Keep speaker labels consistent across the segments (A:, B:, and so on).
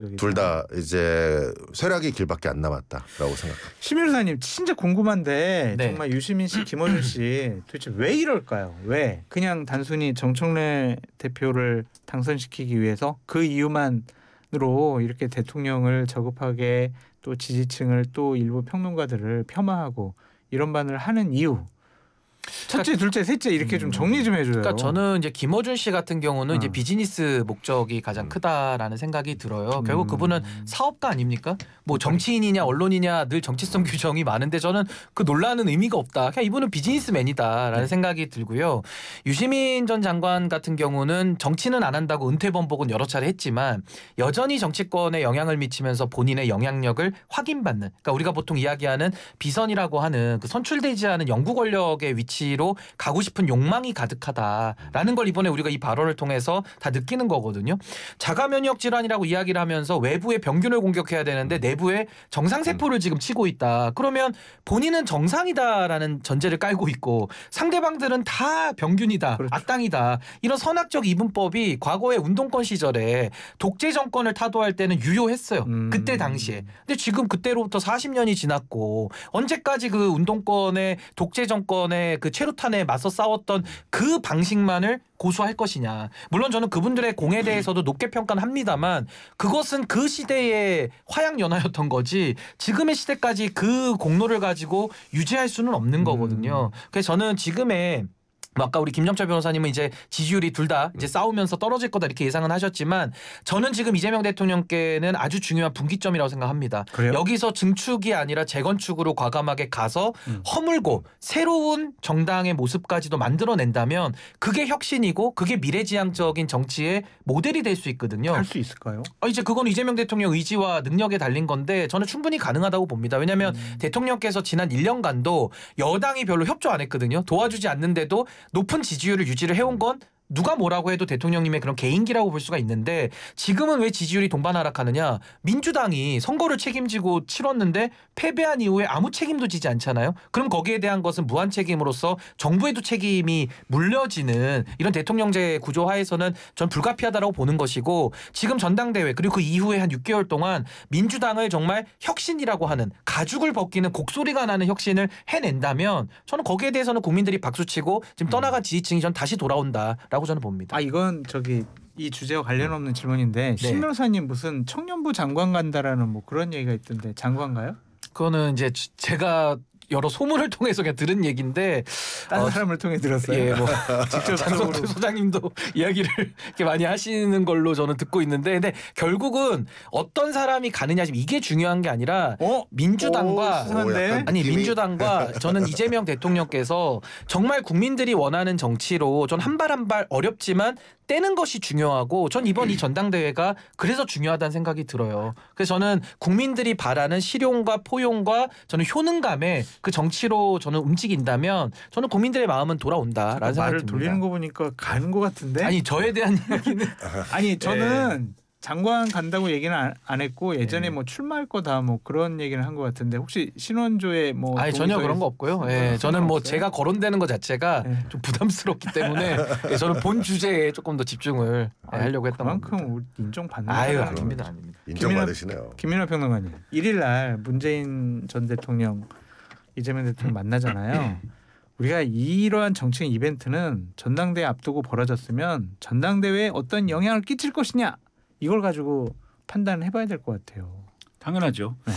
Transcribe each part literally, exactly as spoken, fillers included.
A: 둘 다 이제 쇠락의 길밖에 안 남았다라고 생각합니다.
B: 심의사님 진짜 궁금한데
C: 네.
B: 정말 유시민 씨, 김어준 씨 도대체 왜 이럴까요? 왜? 그냥 단순히 정청래 대표를 당선시키기 위해서 그 이유만으로 이렇게 대통령을 저급하게 또 지지층을 또 일부 평론가들을 폄하하고 이런 반을 하는 이유. 첫째, 둘째, 셋째 이렇게 좀 정리 좀 해줘요.
C: 그러니까 저는 이제 김어준 씨 같은 경우는
B: 어.
C: 이제 비즈니스 목적이 가장 크다라는 생각이 들어요.
B: 음.
C: 결국 그분은 사업가 아닙니까? 뭐 정치인이냐 언론이냐 늘 정치성 규정이 많은데 저는 그 논란은 의미가 없다. 그냥 이분은 비즈니스맨이다라는
B: 네.
C: 생각이 들고요. 유시민 전 장관 같은 경우는 정치는 안 한다고 은퇴 번복은 여러 차례 했지만 여전히 정치권에 영향을 미치면서 본인의 영향력을 확인받는. 그러니까 우리가 보통 이야기하는 비선이라고 하는 그 선출되지 않은 영구 권력의 위치 로 가고 싶은 욕망이 가득하다라는 걸 이번에 우리가 이 발언을 통해서 다 느끼는 거거든요. 자가 면역 질환이라고 이야기를 하면서 외부의 병균을 공격해야 되는데 내부에 정상세포를 지금 치고 있다. 그러면 본인은 정상이다라는 전제를 깔고 있고 상대방들은 다 병균이다.
B: 그렇죠.
C: 악당이다. 이런 선악적 이분법이 과거의 운동권 시절에 독재 정권을 타도할 때는 유효했어요.
B: 음.
C: 그때 당시에. 근데 지금 그때로부터 사십 년이 지났고 언제까지 그 운동권의 독재 정권의 그 최루탄에 맞서 싸웠던 그 방식만을 고수할 것이냐. 물론 저는 그분들의 공에 대해서도 높게 평가는 합니다만 그것은 그 시대의 화양연화였던 거지 지금의 시대까지 그 공로를 가지고 유지할 수는 없는 거거든요. 그래서 저는 지금의 뭐 아까 우리 김정철 변호사님은 이제 지지율이 둘 다 이제 싸우면서 떨어질 거다 이렇게 예상은 하셨지만 저는 지금 이재명 대통령께는 아주 중요한 분기점이라고 생각합니다.
B: 그래요?
C: 여기서 증축이 아니라 재건축으로 과감하게 가서
B: 음.
C: 허물고 새로운 정당의 모습까지도 만들어낸다면 그게 혁신이고 그게 미래지향적인 정치의 모델이 될 수 있거든요.
B: 할 수 있을까요?
C: 어, 이제 그건 이재명 대통령 의지와 능력에 달린 건데 저는 충분히 가능하다고 봅니다. 왜냐하면
B: 음.
C: 대통령께서 지난 일 년간도 여당이 별로 협조 안 했거든요. 도와주지 않는데도 높은 지지율을 유지를 해온 건 누가 뭐라고 해도 대통령님의 그런 개인기라고 볼 수가 있는데 지금은 왜 지지율이 동반하락하느냐. 민주당이 선거를 책임지고 치렀는데 패배한 이후에 아무 책임도 지지 않잖아요. 그럼 거기에 대한 것은 무한 책임으로서 정부에도 책임이 물려지는 이런 대통령제 구조 하에서는 전 불가피하다고 보는 것이고 지금 전당대회 그리고 그 이후에 한 육 개월 동안 민주당을 정말 혁신이라고 하는 가죽을 벗기는 곡소리가 나는 혁신을 해낸다면 저는 거기에 대해서는 국민들이 박수치고 지금 떠나간 지지층이 전 다시 돌아온다라고 저는 봅니다.
B: 아 이건 저기 이 주제와 관련 없는 질문인데 신 변호사님 무슨 청년부 장관 간다라는 뭐 그런 얘기가 있던데 장관가요?
C: 그거는 이제 주- 제가 여러 소문을 통해서 그냥 들은 얘기인데
B: 딴
C: 어,
B: 사람을 통해 들었어요.
C: 예, 뭐
B: 직접
C: 장성태
B: 속으로.
C: 소장님도 이야기를 이렇게 많이 하시는 걸로 저는 듣고 있는데, 근데 결국은 어떤 사람이 가느냐 지금 이게 중요한 게 아니라
B: 어?
C: 민주당과
B: 오, 수상한데?
A: 약간
C: 아니
A: 느낌이-
C: 민주당과 저는 이재명 대통령께서 정말 국민들이 원하는 정치로 전 한 발 한 발 어렵지만 떼는 것이 중요하고 전 이번 이 전당대회가 그래서 중요하다는 생각이 들어요. 그래서 저는 국민들이 바라는 실용과 포용과 저는 효능감에 그 정치로 저는 움직인다면 저는 국민들의 마음은 돌아온다라는 생각이
B: 말을
C: 듭니다.
B: 돌리는 거 보니까 가는 거 같은데?
C: 아니 저에 대한 이야기는
B: 아니 저는 장관 간다고 얘기는 안, 안 했고 예전에
C: 네.
B: 뭐 출마할 거다 뭐 그런 얘기를 한 것 같은데 혹시 신원조에 뭐
C: 아니 전혀
B: 동의서에
C: 그런 거 없고요.
B: 쓴
C: 예,
B: 건
C: 저는 뭐
B: 없어요?
C: 제가 거론되는 것 자체가
B: 네.
C: 좀 부담스럽기 때문에 예, 저는 본 주제에 조금 더 집중을 예, 하려고 했던 겁니다.
B: 그만큼 우리 인정받는
C: 아유
B: 거잖아요.
C: 아닙니다, 아닙니다.
A: 인정받으시네요.
B: 김민하 평론가님 일일 날 문재인 전 대통령 이재명 대통령 만나잖아요. 우리가 이러한 정치 이벤트는 전당대회 앞두고 벌어졌으면 전당대회에 어떤 영향을 끼칠 것이냐 이걸 가지고 판단을 해봐야 될 것 같아요.
D: 당연하죠.
B: 네.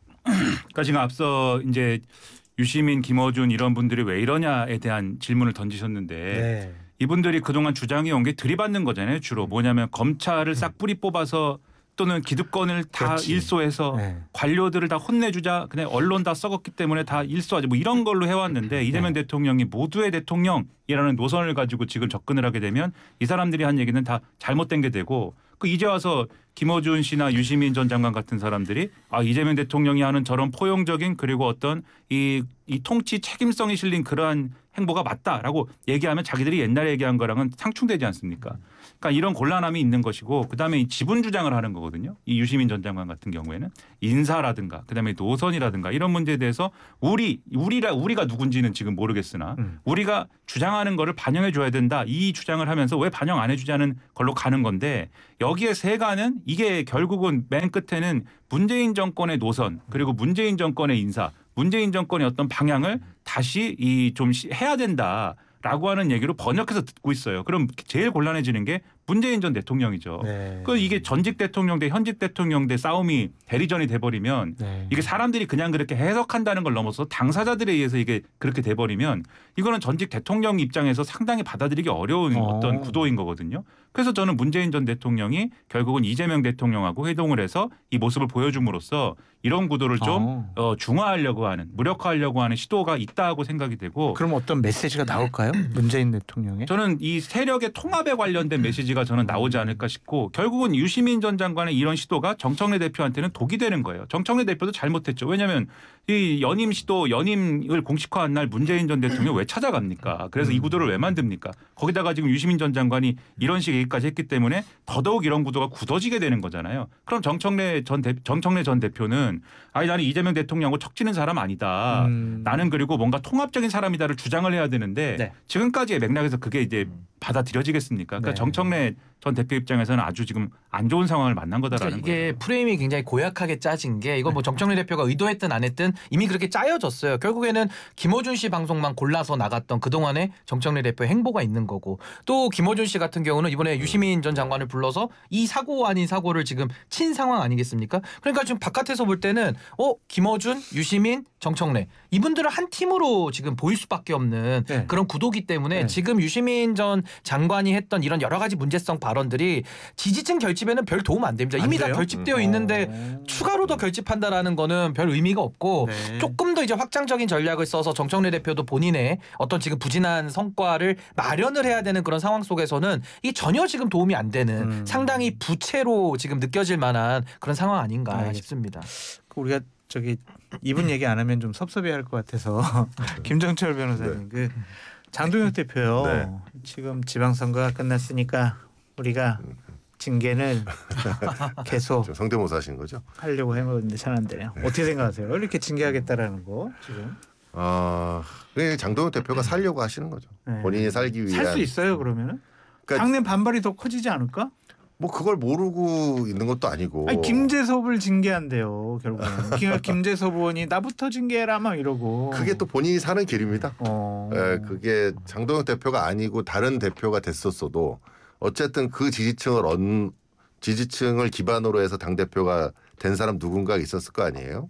D: 그러니까 지금 앞서 이제 유시민, 김어준 이런 분들이 왜 이러냐에 대한 질문을 던지셨는데
B: 네.
D: 이분들이 그동안 주장해 온 게 들이받는 거잖아요. 주로 뭐냐면 검찰을 싹 뿌리 뽑아서 또는 기득권을 다
B: 그렇지.
D: 일소해서
B: 네.
D: 관료들을 다 혼내주자. 그냥 언론 다 썩었기 때문에 다 일소하자. 뭐 이런 걸로 해왔는데 이재명
B: 네.
D: 대통령이 모두의 대통령이라는 노선을 가지고 지금 접근을 하게 되면 이 사람들이 한 얘기는 다 잘못된 게 되고 그 이제 와서 김어준 씨나 유시민 전 장관 같은 사람들이 아 이재명 대통령이 하는 저런 포용적인 그리고 어떤 이, 이 통치 책임성이 실린 그러한 행보가 맞다라고 얘기하면 자기들이 옛날에 얘기한 거랑은 상충되지 않습니까? 그러니까 이런 곤란함이 있는 것이고 그다음에 이 지분 주장을 하는 거거든요. 이 유시민 전 장관 같은 경우에는 인사라든가 그다음에 노선이라든가 이런 문제에 대해서 우리 우리라 우리가 누군지는 지금 모르겠으나
B: 음.
D: 우리가 주장하는 거를 반영해 줘야 된다. 이 주장을 하면서 왜 반영 안 해주자는 걸로 가는 건데 여기에 세가는 이게 결국은 맨 끝에는 문재인 정권의 노선 그리고 문재인 정권의 인사, 문재인 정권의 어떤 방향을 다시 이 좀 해야 된다라고 하는 얘기로 번역해서 듣고 있어요. 그럼 제일 곤란해지는 게 문재인 전 대통령이죠.
B: 네.
D: 그 이게 전직 대통령 대 현직 대통령 대 싸움이 대리전이 돼버리면
B: 네.
D: 이게 사람들이 그냥 그렇게 해석한다는 걸 넘어서 당사자들에 의해서 이게 그렇게 돼버리면 이거는 전직 대통령 입장에서 상당히 받아들이기 어려운
B: 어.
D: 어떤 구도인 거거든요. 그래서 저는 문재인 전 대통령이 결국은 이재명 대통령하고 회동을 해서 이 모습을 보여줌으로써 이런 구도를 좀
B: 어.
D: 어, 중화하려고 하는 무력화하려고 하는 시도가 있다고 생각이 되고
B: 그럼 어떤 메시지가 나올까요? 문재인 대통령의?
D: 저는 이 세력의 통합에 관련된 메시지가 저는 나오지 않을까 싶고 결국은 유시민 전 장관의 이런 시도가 정청래 대표한테는 독이 되는 거예요. 정청래 대표도 잘못했죠. 왜냐하면 이 연임 시도 연임을 공식화한 날 문재인 전 대통령 왜 찾아갑니까? 그래서 이 구도를 왜 만듭니까? 거기다가 지금 유시민 전 장관이 이런 식 얘기까지 했기 때문에 더더욱 이런 구도가 굳어지게 되는 거잖아요. 그럼 정청래 전 대, 정청래 전 대표는 아니 나는 이재명 대통령하고 척지는 사람 아니다.
B: 음.
D: 나는 그리고 뭔가 통합적인 사람이다를 주장을 해야 되는데
B: 네.
D: 지금까지의 맥락에서 그게 이제 받아들여지겠습니까? 그러니까
B: 네.
D: 정청래 전 대표 입장에서는 아주 지금 안 좋은 상황을 만난 거다라는
C: 그러니까 이게
D: 거예요.
C: 프레임이 굉장히 고약하게 짜진 게 이건 뭐 정청래 대표가 의도했든 안 했든 이미 그렇게 짜여졌어요. 결국에는 김어준 씨 방송만 골라서 나갔던 그동안의 정청래 대표의 행보가 있는 거고 또 김어준 씨 같은 경우는 이번에 유시민 전 장관을 불러서 이 사고 아닌 사고를 지금 친 상황 아니겠습니까? 그러니까 지금 바깥에서 볼 때는 어 김어준, 유시민, 정청래 이분들을 한 팀으로 지금 보일 수밖에 없는
B: 네.
C: 그런 구도기 때문에
B: 네.
C: 지금 유시민 전 장관이 했던 이런 여러 가지 문제성 발언들이 지지층 결집에는 별 도움 안 됩니다.
B: 안
C: 이미
B: 돼요?
C: 다 결집되어
B: 음.
C: 있는데
B: 어.
C: 추가로 더 결집한다라는 거는 별 의미가 없고
B: 네.
C: 조금 더 이제 확장적인 전략을 써서 정청래 대표도 본인의 어떤 지금 부진한 성과를 마련을 해야 되는 그런 상황 속에서는 이 전혀 지금 도움이 안 되는
B: 음.
C: 상당히 부채로 지금 느껴질 만한 그런 상황 아닌가
B: 알겠습니다.
C: 싶습니다.
B: 그 우리가 저기 이분 얘기 안 하면 좀 섭섭해할 것 같아서 김정철 변호사님 그 장동혁 대표요.
A: 네.
B: 지금 지방선거가 끝났으니까 우리가 징계를 계속
A: 지금 성대모사 하신 거죠?
B: 하려고 해보는데 잘 안 되네요. 어떻게 생각하세요? 이렇게 징계하겠다라는 거 지금
A: 아, 그게 장동혁 대표가 살려고 하시는 거죠.
B: 네.
A: 본인이 살기 위한.
B: 살 수 있어요 그러면은?
A: 그러니까
B: 당내 반발이 더 커지지 않을까?
A: 뭐 그걸 모르고 있는 것도 아니고.
B: 아니 김재섭을 징계한대요 결국은. 김- 김재섭 의원이 나부터 징계해라 막 이러고.
A: 그게 또 본인이 사는 길입니다.
B: 어.
A: 예, 그게 장동혁 대표가 아니고 다른 대표가 됐었어도 어쨌든 그 지지층을 얻 지지층을 기반으로 해서 당 대표가 된 사람 누군가 있었을 거 아니에요.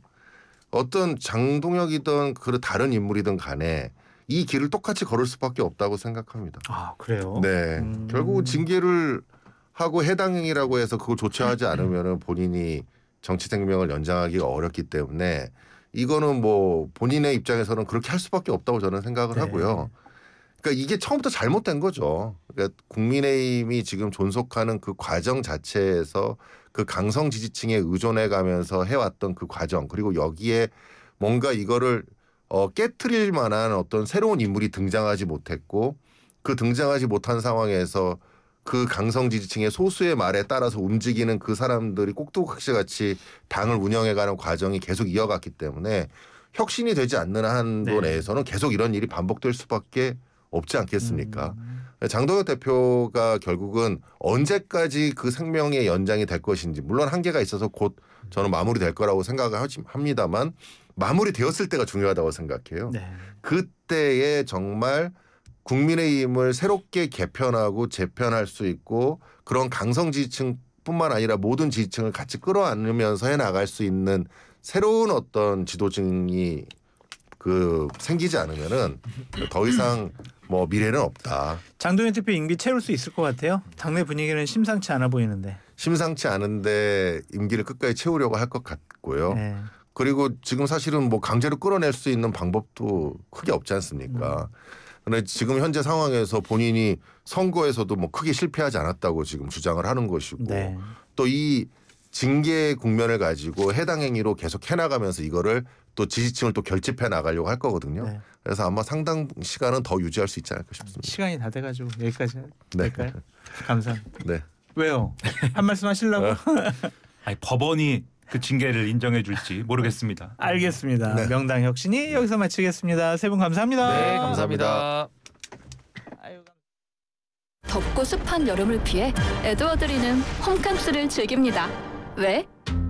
A: 어떤 장동혁이든 그 다른 인물이든 간에 이 길을 똑같이 걸을 수밖에 없다고 생각합니다.
B: 아 그래요?
A: 네,
B: 음.
A: 결국은 징계를 하고 해당 행위라고 해서 그걸 조처하지 않으면은 본인이 정치 생명을 연장하기가 어렵기 때문에 이거는 뭐 본인의 입장에서는 그렇게 할 수밖에 없다고 저는 생각을
B: 네.
A: 하고요. 그러니까 이게 처음부터 잘못된 거죠. 그러니까 국민의힘이 지금 존속하는 그 과정 자체에서 그 강성 지지층에 의존해 가면서 해왔던 그 과정 그리고 여기에 뭔가 이거를 어, 깨트릴 만한 어떤 새로운 인물이 등장하지 못했고 그 등장하지 못한 상황에서 그 강성 지지층의 소수의 말에 따라서 움직이는 그 사람들이 꼭두각시같이 당을 운영해가는 과정이 계속 이어갔기 때문에 혁신이 되지 않는 한도
B: 네.
A: 내에서는 계속 이런 일이 반복될 수밖에 없지 않겠습니까?
B: 음.
A: 장동혁 대표가 결국은 언제까지 그 생명의 연장이 될 것인지 물론 한계가 있어서 곧 저는 마무리될 거라고 생각을 하지- 합니다만 마무리되었을 때가 중요하다고 생각해요.
B: 네.
A: 그때에 정말 국민의힘을 새롭게 개편하고 재편할 수 있고 그런 강성 지지층뿐만 아니라 모든 지지층을 같이 끌어안으면서 해나갈 수 있는 새로운 어떤 지도층이 그 생기지 않으면은 더 이상 뭐 미래는 없다.
B: 장동현 대표 임기 채울 수 있을 것 같아요. 당내 분위기는 심상치 않아 보이는데.
A: 심상치 않은데 임기를 끝까지 채우려고 할 것 같고요.
B: 네.
A: 그리고 지금 사실은 뭐 강제로 끌어낼 수 있는 방법도 크게 없지 않습니까? 그런데 지금 현재 상황에서 본인이 선거에서도 뭐 크게 실패하지 않았다고 지금 주장을 하는 것이고
B: 네.
A: 또 이 징계 국면을 가지고 해당 행위로 계속 해나가면서 이거를 또 지지층을 또 결집해 나가려고 할 거거든요.
B: 네.
A: 그래서 아마 상당 시간은 더 유지할 수 있지 않을까 싶습니다.
B: 시간이 다 돼가지고 여기까지
A: 네.
B: 할까요? 감사합니다.
A: 네.
B: 왜요? 한 말씀 하시려고?
D: 아니, 법원이 그 징계를 인정해 줄지 모르겠습니다.
B: 알겠습니다.
A: 네.
B: 명당 혁신이 여기서 마치겠습니다. 세 분 감사합니다.
C: 네,
A: 감사합니다.
C: 감사합니다.
B: 아유, 감-
E: 덥고 습한 여름을 피해 에드워드 리는 홈캠스를 즐깁니다. 왜?